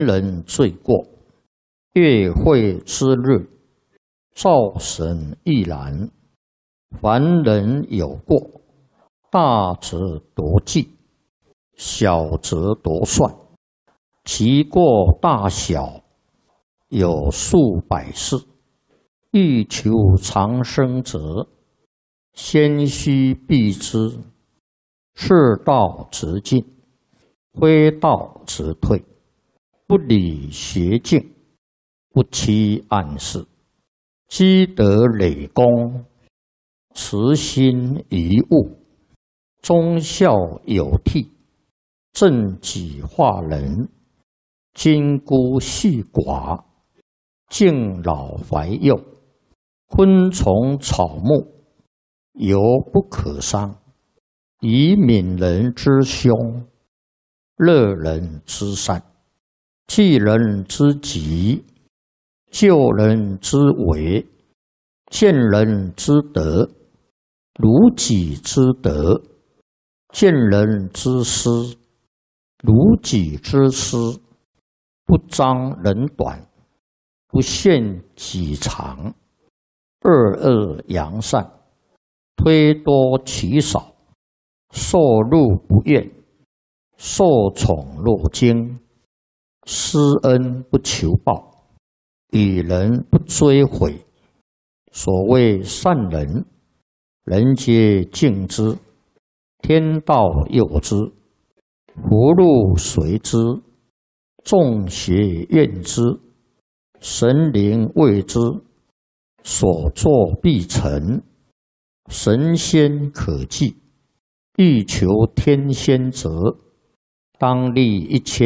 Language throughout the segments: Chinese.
人罪过，月会之日，灶神亦然。凡人有过，大则夺计，小则夺算，其过大小有数百世。欲求长生者，先须避之。是道则进，非道则退。不理邪径，不欺暗室。积德累功，慈心遗物。忠孝有悌，正己化人。金孤细寡，敬老怀幼。昆虫草木，犹不可伤。以悯人之凶，乐人之善。济人之急，救人之危。见人之德，如己之德；见人之失，如己之失。不彰人短，不限己长。恶恶扬善，推多其少。受禄不怨，受宠若惊。施恩不求报，与人不追悔。所谓善人，人皆敬之，天道佑之，福禄随之，众邪怨之，神灵畏之。所作必成，神仙可祭。欲求天仙者，当立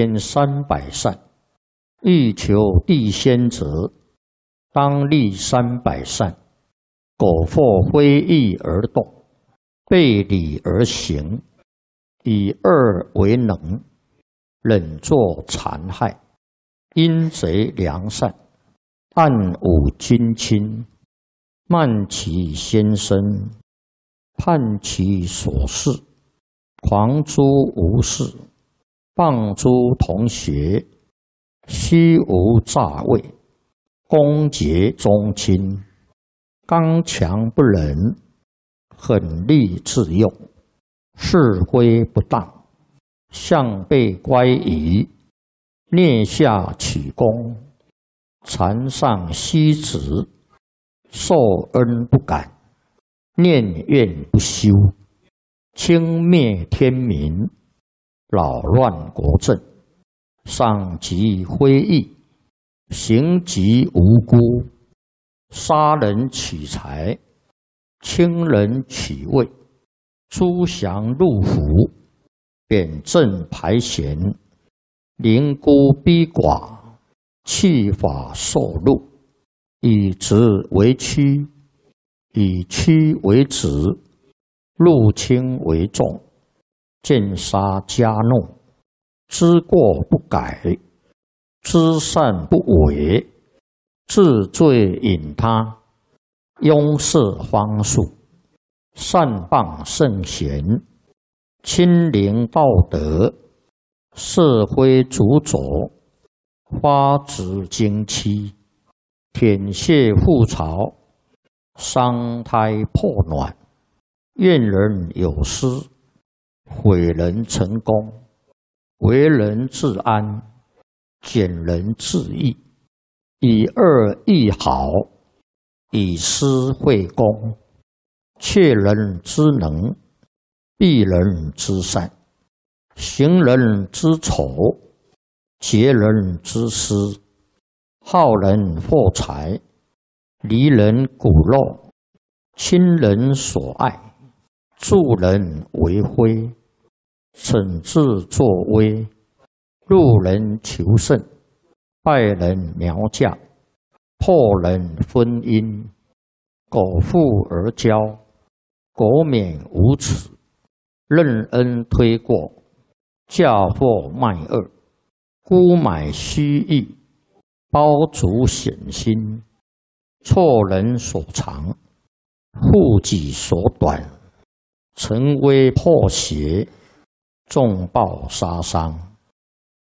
1300善；欲求地仙者，当立300善。苟或非义而动，背礼而行，以恶为能，忍作残害，阴贼良善，暗侮君亲，慢其先生，叛其所事，狂诸无事，谤诸同学，虚无诈伪，恭结宗亲，刚强不仁，狠戾自用，是非不当，向背乖疑，蹑下取功，残上息止，受恩不感，念怨不休，轻蔑天民，扰乱国政，伤及非义，刑及无辜，杀人取财，轻人取位，诸降入府，贬正排贤，凌孤逼寡，弃法受禄，以直为曲，以曲为直，入轻为重，见杀加怒，知过不改，知善不为，治罪引他，拥塞方术，善谤圣贤，亲临道德，社会主佐，发指经期，舔血覆巢，伤胎破卵，怨人有失，毁人成功，为人自安，减人自义，以恶易好，以私会公，窃人之能，避人之善，行人之丑，劫人之私，好人获财，离人骨肉，亲人所爱，助人为非，惩治作威，入人求胜，败人苗嫁，破人婚姻，苟富而骄，苟免无耻，任恩推过，嫁祸卖恶，沽买虚意，包足险心，错人所长，护己所短，成威破邪，重报杀伤。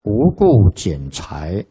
无故剪裁，